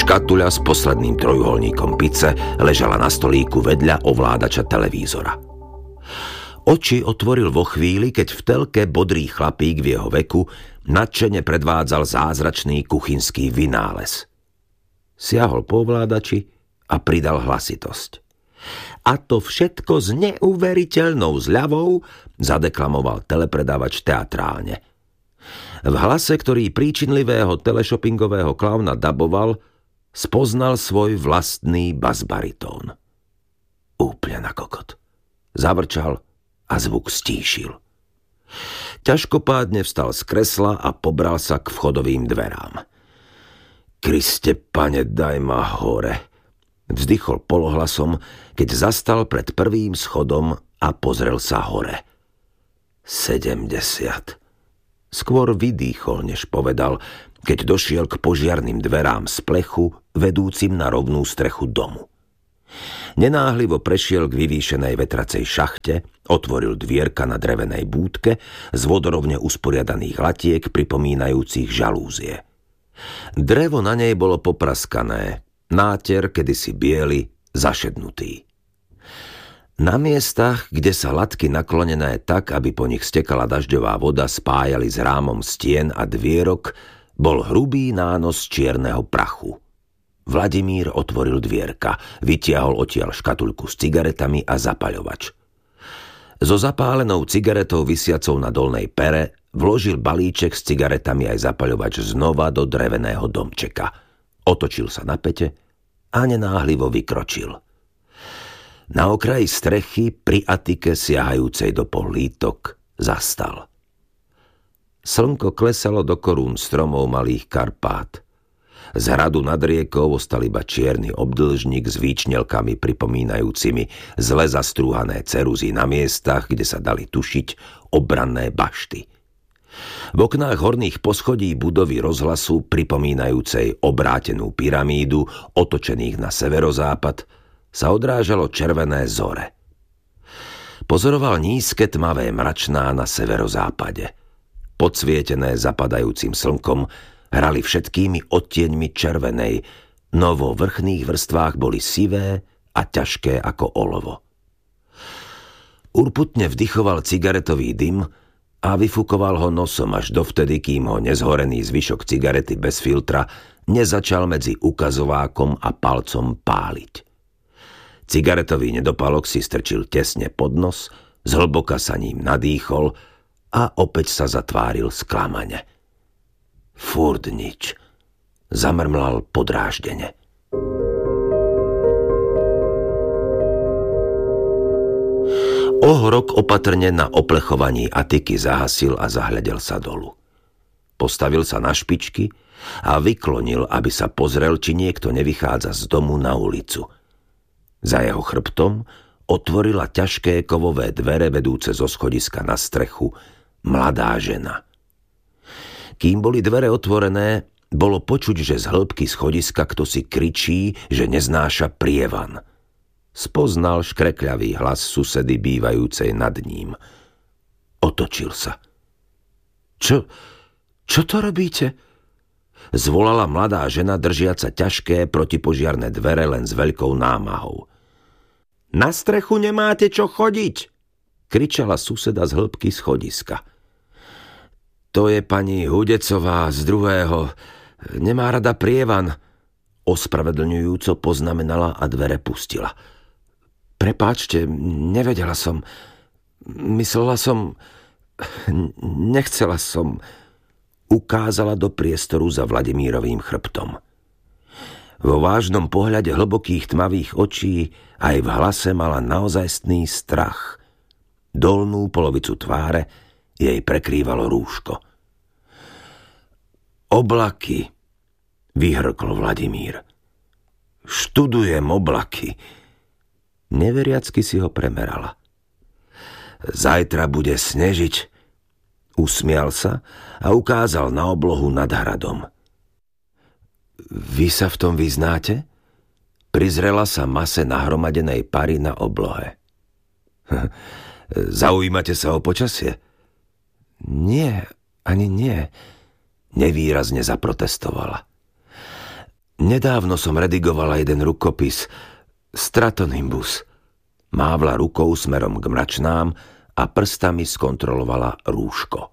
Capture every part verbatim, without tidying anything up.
Škatuľa s posledným trojuholníkom pice ležala na stolíku vedľa ovládača televízora. Oči otvoril vo chvíli, keď v telke bodrý chlapík v jeho veku nadšene predvádzal zázračný kuchynský vynález. Siahol po ovládači a pridal hlasitosť. A to všetko s neuveriteľnou zľavou, zadeklamoval telepredávač teatrálne. V hlase, ktorý príčinlivého teleshoppingového klauna daboval, spoznal svoj vlastný basbaritón. Úplne na kokot. Zavrčal a zvuk stíšil. Ťažkopádne vstal z kresla a pobral sa k vchodovým dverám. Kriste, pane, daj ma hore, vzdychol polohlasom, keď zastal pred prvým schodom a pozrel sa hore. Sedemdesiat. Skôr vydýchol, než povedal, keď došiel k požiarnym dverám z plechu, vedúcim na rovnú strechu domu. Nenáhlivo prešiel k vyvýšenej vetracej šachte, otvoril dvierka na drevenej búdke z vodorovne usporiadaných latiek pripomínajúcich žalúzie. Drevo na nej bolo popraskané, náter kedysi biely, zašednutý. Na miestach, kde sa latky naklonené tak, aby po nich stekala dažďová voda, spájali s rámom stien a dvierok, bol hrubý nános čierneho prachu. Vladimír otvoril dvierka, vytiahol odtiaľ škatuľku s cigaretami a zapaľovač. So zapálenou cigaretou visiacou na dolnej pere vložil balíček s cigaretami aj zapaľovač znova do dreveného domčeka. Otočil sa na pete a nenáhlivo vykročil. Na okraji strechy pri atike siahajúcej do pohlítok zastal. Slnko klesalo do korún stromov malých Karpát. Z hradu nad riekou ostal iba čierny obdĺžnik s výčnelkami pripomínajúcimi zle zastrúhané ceruzy na miestach, kde sa dali tušiť obranné bašty. V oknách horných poschodí budovy rozhlasu, pripomínajúcej obrátenú pyramídu, otočených na severozápad, sa odrážalo červené zore. Pozoroval nízke tmavé mračná na severozápade. Podsvietené zapadajúcim slnkom, hrali všetkými odtieňmi červenej, no vo vrchných vrstvách boli sivé a ťažké ako olovo. Urputne vdychoval cigaretový dym a vyfukoval ho nosom až dovtedy, kým ho nezhorený zvyšok cigarety bez filtra nezačal medzi ukazovákom a palcom páliť. Cigaretový nedopalok si strčil tesne pod nos, zhlboka sa ním nadýchol a opäť sa zatváril sklamane. Furt nič, zamrmlal podráždene. Ohorok opatrne na oplechovaní atiky zahasil a zahľadel sa dolu. Postavil sa na špičky a vyklonil, aby sa pozrel, či niekto nevychádza z domu na ulicu. Za jeho chrbtom otvorila ťažké kovové dvere vedúce zo schodiska na strechu mladá žena. Kým boli dvere otvorené, bolo počuť, že z hĺbky schodiska kto si kričí, že neznáša prievan. Spoznal škrekľavý hlas susedy bývajúcej nad ním. Otočil sa. Čo, čo to robíte? Zvolala mladá žena, držiaca ťažké protipožiarne dvere len s veľkou námahou. Na strechu nemáte čo chodiť, kričala suseda z hĺbky schodiska. To je pani Hudecová z druhého. Nemá rada prievan, ospravedlňujúco poznamenala a dvere pustila. Prepáčte, nevedela som. Myslela som... Nechcela som... Ukázala do priestoru za Vladimírovým chrbtom. Vo vážnom pohľade hlbokých tmavých očí aj v hlase mala naozajstný strach. Dolnú polovicu tváre jej prekrývalo rúško. Oblaky, vyhrkol Vladimír. Študujem oblaky. Neveriacky si ho premerala. Zajtra bude snežiť. Usmial sa a ukázal na oblohu nad hradom. Vy sa v tom vyznáte? Prizrela sa mase nahromadenej pary na oblohe. Zaujímate sa o počasie? Nie, ani nie. Nevýrazne zaprotestovala. Nedávno som redigovala jeden rukopis. Stratonimbus. Mávla rukou smerom k mračnám a prstami skontrolovala rúško.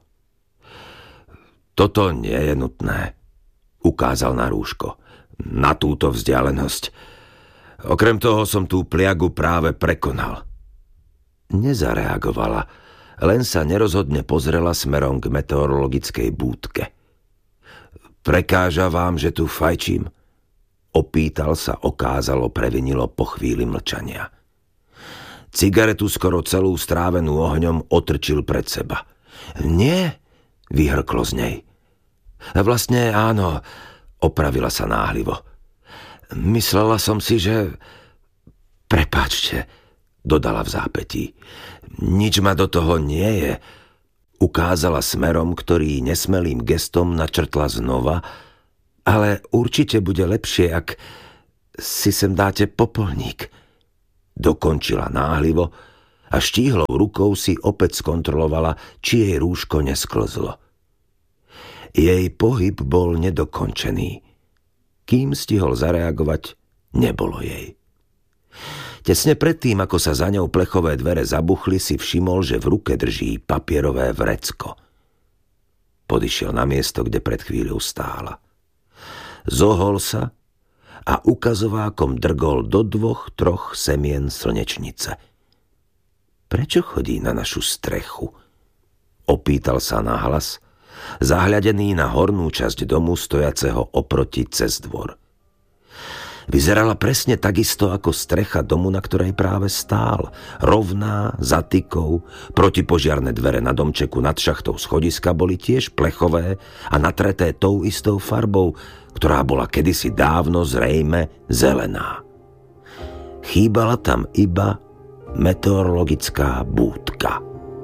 Toto nie je nutné, ukázal na rúško. Na túto vzdialenosť. Okrem toho som tú pliagu práve prekonal. Nezareagovala, len sa nerozhodne pozrela smerom k meteorologickej búdke. Prekáža vám, že tu fajčím? Opýtal sa okázalo previnilo po chvíli mlčania. Cigaretu skoro celú strávenú ohňom otrčil pred seba. Nie, vyhrklo z nej. Vlastne áno, opravila sa náhlivo. Myslela som si, že... Prepáčte, dodala v zápätí. Nič ma do toho nie je. Ukázala smerom, ktorý nesmelým gestom načrtla znova, ale určite bude lepšie, ak si sem dáte popolník. Dokončila náhlivo a štíhlou rukou si opäť skontrolovala, či jej rúško nesklzlo. Jej pohyb bol nedokončený. Kým stihol zareagovať, nebolo jej. Tesne predtým, ako sa za ňou plechové dvere zabuchli, si všimol, že v ruke drží papierové vrecko. Podišiel na miesto, kde pred chvíľou stála. Zohol sa a ukazovákom drgol do dvoch, troch semien slnečnice. Prečo chodí na našu strechu? Opýtal sa nahlas, zahľadený na hornú časť domu stojaceho oproti cez dvor. Vyzerala presne takisto ako strecha domu, na ktorej práve stál. Rovná, za tykou, protipožiarne dvere na domčeku nad šachtou schodiska boli tiež plechové a natreté tou istou farbou, ktorá bola kedysi dávno zrejme zelená. Chýbala tam iba meteorologická búdka.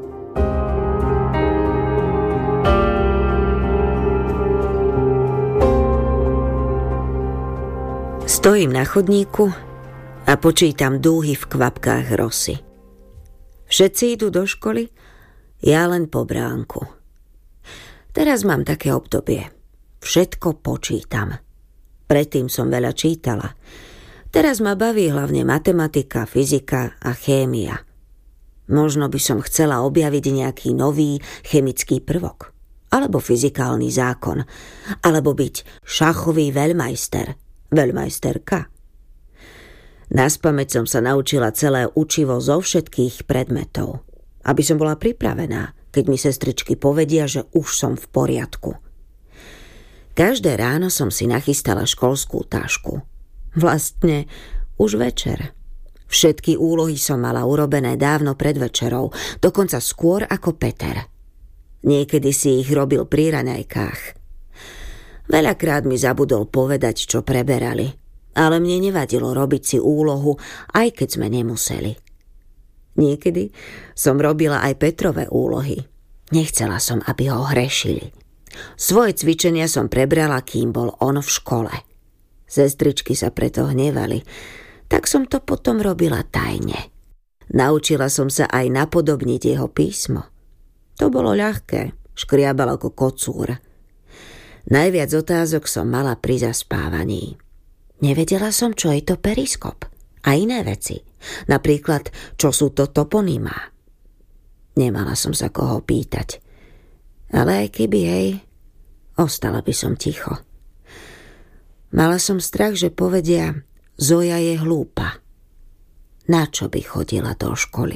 Stojím na chodníku a počítam dúhy v kvapkách rosy. Všetci idú do školy, ja len po bránku. Teraz mám také obdobie. Všetko počítam. Predtým som veľa čítala. Teraz ma baví hlavne matematika, fyzika a chémia. Možno by som chcela objaviť nejaký nový chemický prvok. Alebo fyzikálny zákon. Alebo byť šachový veľmajster. Veľmajsterka. Naspamäť som sa naučila celé učivo zo všetkých predmetov, aby som bola pripravená, keď mi sestričky povedia, že už som v poriadku. Každé ráno som si nachystala školskú tašku. Vlastne už večer. Všetky úlohy som mala urobené dávno pred večerou, dokonca skôr ako Peter. Niekedy si ich robil pri raňajkách. Veľakrát mi zabudol povedať, čo preberali, ale mne nevadilo robiť si úlohu, aj keď sme nemuseli. Niekedy som robila aj Petrove úlohy. Nechcela som, aby ho hrešili. Svoje cvičenia som prebrala, kým bol on v škole. Sestričky sa preto hnevali, tak som to potom robila tajne. Naučila som sa aj napodobniť jeho písmo. To bolo ľahké, škriabal ako kocúr. Najviac otázok som mala pri zaspávaní. Nevedela som, čo je to periskop a iné veci. Napríklad, čo sú to toponymá. Nemala som sa koho pýtať. Ale aj keby, hej, ostala by som ticho. Mala som strach, že povedia, Zoja je hlúpa. Na čo by chodila do školy?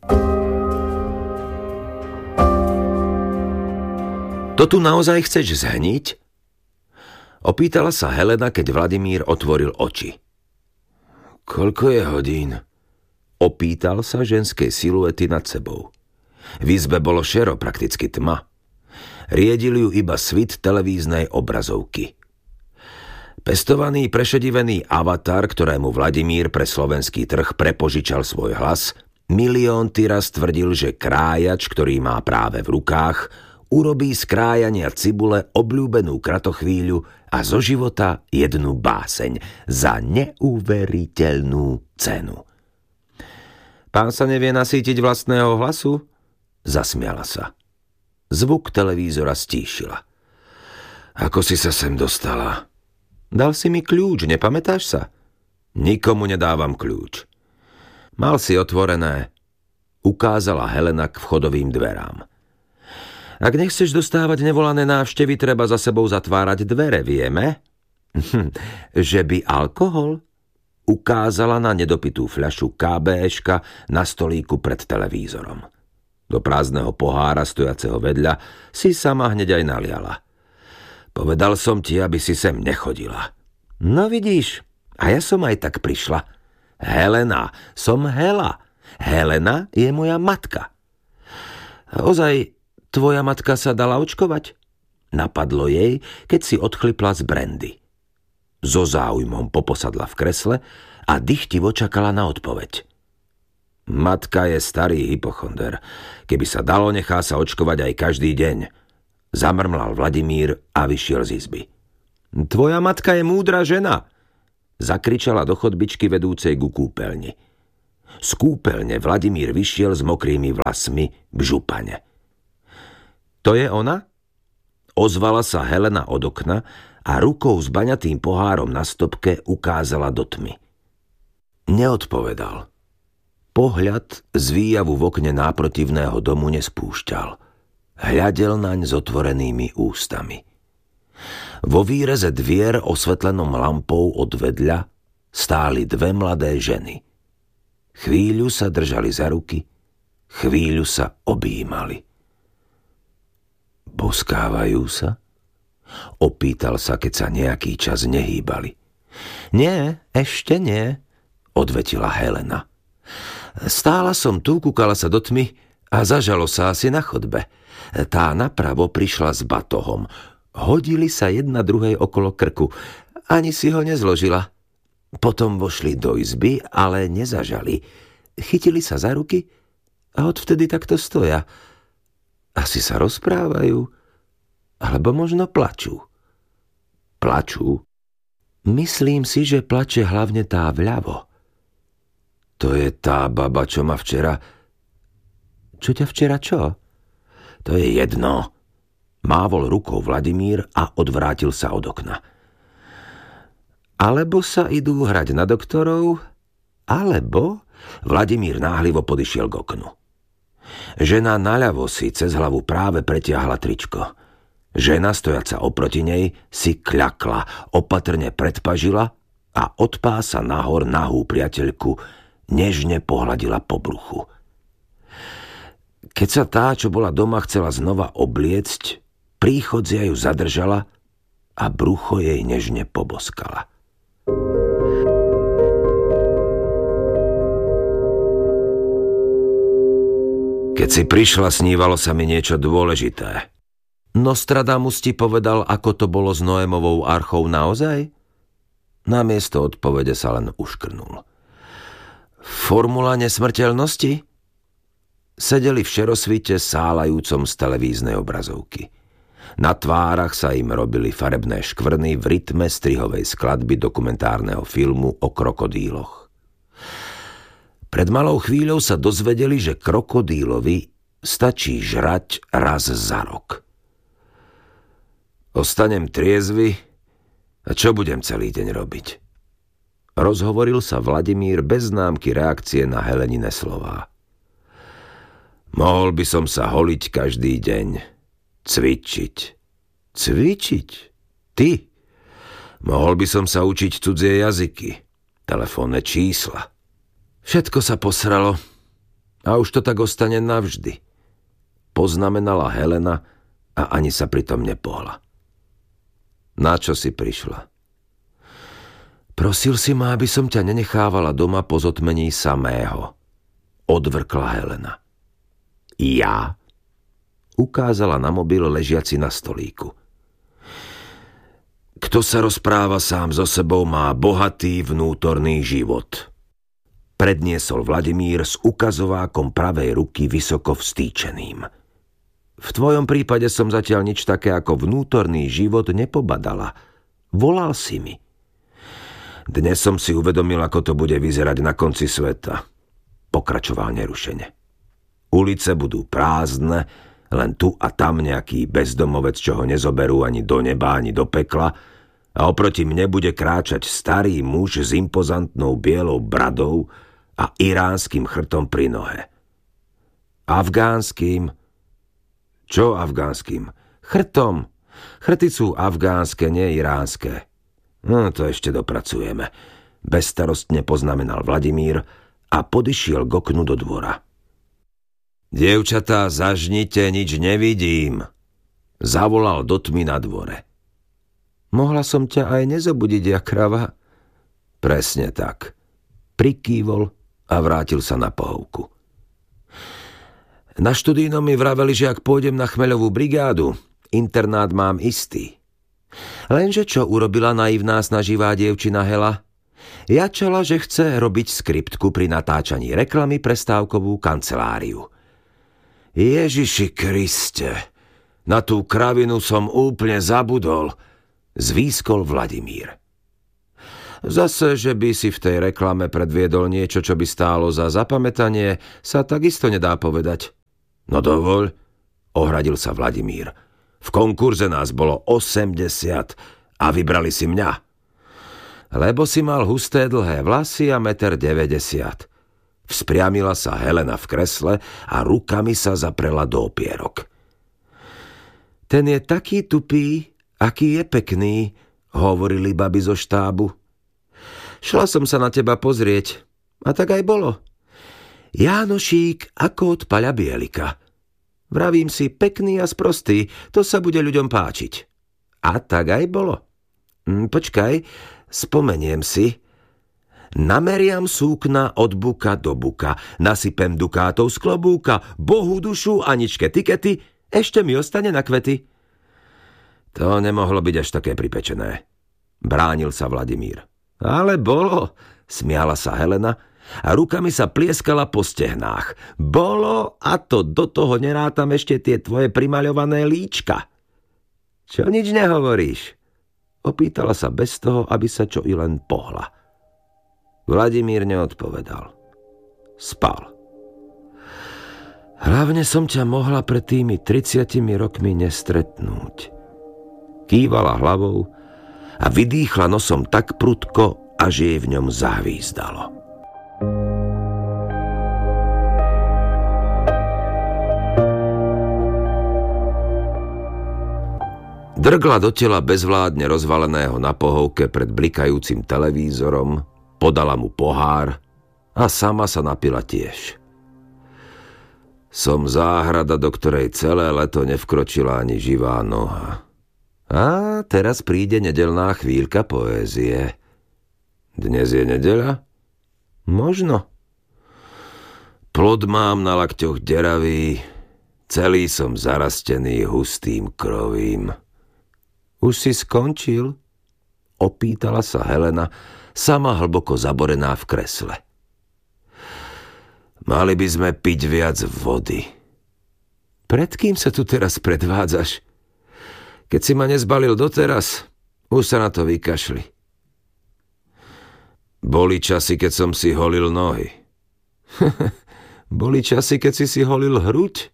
To tu naozaj chceš zhniť? Opýtala sa Helena, keď Vladimír otvoril oči. Koľko je hodín? Opýtal sa ženskej siluety nad sebou. V izbe bolo šero, prakticky tma. Riedil ju iba svit televíznej obrazovky. Pestovaný, prešedivený avatar, ktorému Vladimír pre slovenský trh prepožičal svoj hlas, milión tyraz tvrdil, že krájač, ktorý má práve v rukách, urobí z krájania cibule obľúbenú kratochvíľu a zo života jednu báseň za neuveriteľnú cenu. Pán sa nevie nasýtiť vlastného hlasu? Zasmiala sa. Zvuk televízora stíšila. Ako si sa sem dostala? Dal si mi kľúč, nepamätáš sa? Nikomu nedávam kľúč. Mal si otvorené, ukázala Helena k vchodovým dverám. Ak nechceš dostávať nevolané návštevy, treba za sebou zatvárať dvere, vieme? Že by alkohol? Ukázala na nedopitú fľašu KBŠka na stolíku pred televízorom. Do prázdneho pohára stojaceho vedľa si sama hneď aj naliala. Povedal som ti, aby si sem nechodila. No vidíš, a ja som aj tak prišla. Helena, som Hela. Helena je moja matka. Ozaj, tvoja matka sa dala očkovať? Napadlo jej, keď si odchlipla z brandy. So záujmom poposadla v kresle a dychtivo čakala na odpoveď. Matka je starý hypochonder. Keby sa dalo, nechá sa očkovať aj každý deň. Zamrmlal Vladimír a vyšiel z izby. Tvoja matka je múdra žena, zakričala do chodbičky vedúcej ku kúpeľni. Z kúpeľne Vladimír vyšiel s mokrými vlasmi v župane. To je ona? Ozvala sa Helena od okna a rukou s baňatým pohárom na stopke ukázala do tmy. Neodpovedal. Pohľad z výjavu v okne náprotivného domu nespúšťal. Hľadel naň s otvorenými ústami. Vo výreze dvier osvetlenom lampou od vedľa stáli dve mladé ženy. Chvíľu sa držali za ruky, chvíľu sa objímali. Boskávajú sa? Opýtal sa, keď sa nejaký čas nehýbali. Nie, ešte nie, odvetila Helena. Stála som tu, kúkala sa do tmy a zažalo sa asi na chodbe. Tá napravo prišla s batohom. Hodili sa jedna druhej okolo krku. Ani si ho nezložila. Potom vošli do izby, ale nezažali. Chytili sa za ruky a odvtedy takto stoja. Asi sa rozprávajú, alebo možno plačú. Plačú? Myslím si, že plače hlavne tá vľavo. To je tá baba, čo ma včera... Čo ťa včera čo? To je jedno. Mávol rukou Vladimír a odvrátil sa od okna. Alebo sa idú hrať na doktorov, alebo... Vladimír náhlivo podišiel k oknu. Žena naľavo si cez hlavu práve pretiahla tričko. Žena, stojaca oproti nej, si kľakla, opatrne predpažila a od pása nahor nahú priateľku nežne pohľadila po bruchu. Keď sa tá, čo bola doma, chcela znova obliecť, príchodzia ju zadržala a brucho jej nežne poboskala. Keď si prišla, snívalo sa mi niečo dôležité. Nostradamus ti povedal, ako to bolo s Noémovou archou naozaj? Namiesto odpovede sa len uškrnul. Formula nesmrteľnosti? Sedeli v šerosvite sálajúcom z televíznej obrazovky. Na tvárach sa im robili farebné škvrny v rytme strihovej skladby dokumentárneho filmu o krokodíloch. Pred malou chvíľou sa dozvedeli, že krokodílovi stačí žrať raz za rok. Ostanem triezvy a čo budem celý deň robiť? Rozhovoril sa Vladimír bez známky reakcie na Helenine slová. Mohol by som sa holiť každý deň, cvičiť. Cvičiť? Ty? Mohol by som sa učiť cudzie jazyky, telefónne čísla. Všetko sa posralo a už to tak ostane navždy. Poznamenala Helena a ani sa pritom nepohla. Na čo si prišla? Prosil si ma, aby som ťa nenechávala doma po zotmení samého. Odvrkla Helena. Ja? Ukázala na mobil ležiaci na stolíku. Kto sa rozpráva sám so sebou, má bohatý vnútorný život. Predniesol Vladimír s ukazovákom pravej ruky vysoko vstýčeným. V tvojom prípade som zatiaľ nič také ako vnútorný život nepobadala. Volal si mi. Dnes som si uvedomil, ako to bude vyzerať na konci sveta. Pokračoval nerušene. Ulice budú prázdne, len tu a tam nejaký bezdomovec, čo ho nezoberú ani do neba, ani do pekla, a oproti mne bude kráčať starý muž s impozantnou bielou bradou a iránskym chrtom pri nohe. Afgánskym? Čo afgánskym? Chrtom. Chrty sú afgánske, nie iránske. No, to ešte dopracujeme. Bezstarostne poznamenal Vladimír a podišiel k oknu do dvora. Dievčatá, zažnite, nič nevidím. Zavolal do tmy na dvore. Mohla som ťa aj nezobudiť, jak krava? Presne tak. Prikývol a vrátil sa na pohovku. Na študijnom mi vraveli, že ak pôjdem na chmeľovú brigádu, internát mám istý. Lenže čo urobila naivná snaživá dievčina Hela? Jačala, že chce robiť skriptku pri natáčaní reklamy pre stávkovú kanceláriu. Ježiši Kriste, na tú kravinu som úplne zabudol, zvýskol Vladimír. Zase, že by si v tej reklame predviedol niečo, čo by stálo za zapamätanie, sa takisto nedá povedať. No dovoľ, ohradil sa Vladimír. V konkurze nás bolo osemdesiat a vybrali si mňa. Lebo si mal husté dlhé vlasy a meter deväťdesiat. Vzpriamila sa Helena v kresle a rukami sa zaprela do opierok. Ten je taký tupý, aký je pekný, hovorili baby zo štábu. Šla som sa na teba pozrieť, a tak aj bolo. Jánošík ako od Paľa Bielika. Vravím si, pekný a sprostý, to sa bude ľuďom páčiť. A tak aj bolo. Počkaj, spomeniem si. Nameriam súkna od buka do buka, nasypem dukátov z klobúka, Bohu dušu, Aničke tikety, ešte mi ostane na kvety. To nemohlo byť až také pripečené. Bránil sa Vladimír. Ale bolo, smiala sa Helena a rukami sa plieskala po stehnách. Bolo, a to do toho nerátam ešte tie tvoje primaľované líčka. Čo nič nehovoríš? Opýtala sa bez toho, aby sa čo i len pohla. Vladimír neodpovedal. Spal. Hlavne som ťa mohla pred tými tridsiatimi rokmi nestretnúť. Kývala hlavou a vydýchla nosom tak prudko, až jej v ňom zahvízdalo. Drgla do tela bezvládne rozvaleného na pohovke pred blikajúcim televízorom, podala mu pohár a sama sa napila tiež. Som záhrada, do ktorej celé leto nevkročila ani živá noha. A teraz príde nedeľná chvíľka poézie. Dnes je nedeľa? Možno. Plod mám na lakťoch deravý, celý som zarastený hustým krovím. Už si skončil? Opýtala sa Helena, sama hlboko zaborená v kresle. Mali by sme piť viac vody. Pred kým sa tu teraz predvádzaš? Keď si ma nezbalil doteraz, už sa na to vykašli. Boli časy, keď som si holil nohy. Boli časy, keď si si holil hruď?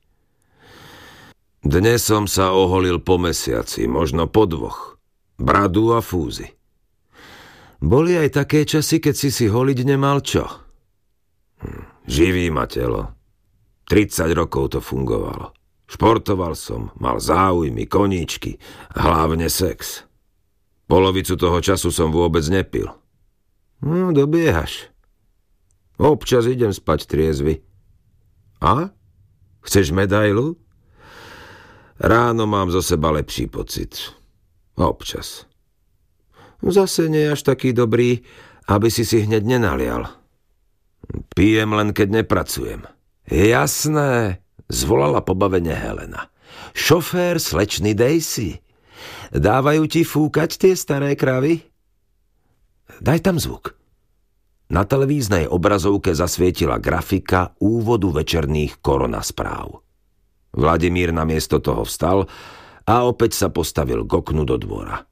Dnes som sa oholil po mesiaci, možno po dvoch. Bradu a fúzy. Boli aj také časy, keď si si holiť nemal čo? Hm. Živí ma telo. tridsať rokov to fungovalo. Športoval som, mal záujmy, koníčky, hlavne sex. Polovicu toho času som vôbec nepil. No, dobiehaš. Občas idem spať triezvy. A? Chceš medailu? Ráno mám zo seba lepší pocit. Občas. Zase nie až taký dobrý, aby si si hneď nenalial. Pijem len, keď nepracujem. Jasné, zvolala pobavene Helena. Šofér slečny Daisy. Dávajú ti fúkať tie staré kravy? Daj tam zvuk. Na televíznej obrazovke zasvietila grafika úvodu večerných koronaspráv. Vladimír namiesto toho vstal a opäť sa postavil k oknu do dvora.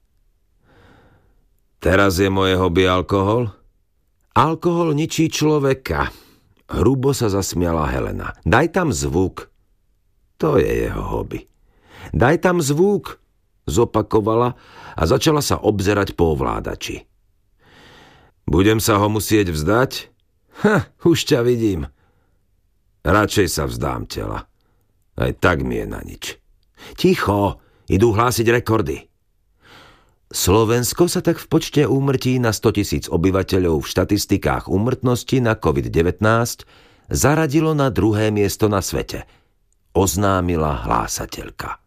Teraz je moje hobby alkohol? Alkohol ničí človeka. Hrubo sa zasmiala Helena. Daj tam zvuk. To je jeho hobby. Daj tam zvuk, zopakovala a začala sa obzerať po ovládači. Budem sa ho musieť vzdať? Ha, už ťa vidím. Radšej sa vzdám tela. Aj tak mi je na nič. Ticho, idú hlásiť rekordy. Slovensko sa tak v počte úmrtí na stotisíc obyvateľov v štatistikách úmrtnosti na covid devätnásť zaradilo na druhé miesto na svete, oznámila hlásateľka.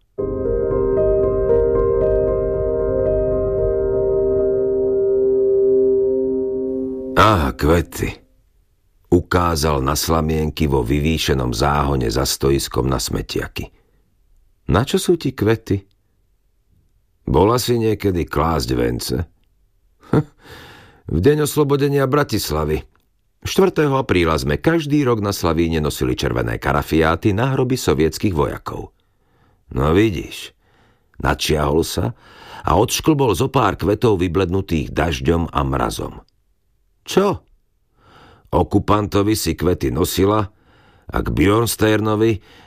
Aha, kvety. Ukázal na slamienky vo vyvýšenom záhone za stojiskom na smetiaky. Na čo sú ti kvety? Bola si niekedy klásť vence? Hm, v deň oslobodenia Bratislavy. štvrtého apríla sme každý rok na Slavíne nosili červené karafiáty na hroby sovietských vojakov. No vidíš, načiahol sa a odšklbol zo pár kvetov vyblednutých dažďom a mrazom. Čo? Okupantovi si kvety nosila a k Bjornsternovi